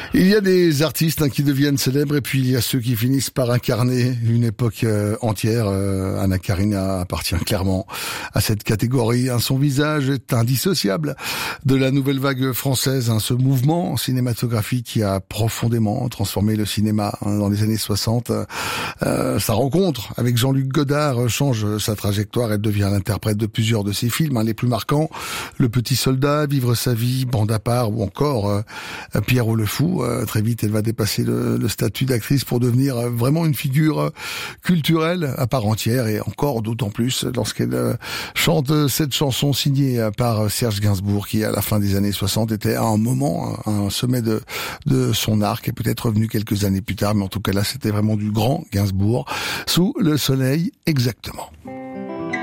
Il y a des artistes qui deviennent célèbres et puis il y a ceux qui finissent par incarner une époque entière. Anna Karina appartient clairement à cette catégorie. Son visage est indissociable de la nouvelle vague française. Ce mouvement cinématographique qui a profondément transformé le cinéma dans les années 60. Sa rencontre avec Jean-Luc Godard change sa trajectoire. Elle devient l'interprète de plusieurs de ses films les plus marquants. Le Petit Soldat, Vivre sa vie, Bande à part ou encore Pierrot le Fou. Très vite, elle va dépasser le statut d'actrice pour devenir vraiment une figure culturelle à part entière et encore d'autant plus lorsqu'elle chante cette chanson signée par Serge Gainsbourg qui, à la fin des années 60, était à un moment, un sommet de son art qui est peut-être revenu quelques années plus tard, mais en tout cas là, c'était vraiment du grand Gainsbourg. Sous le soleil, exactement.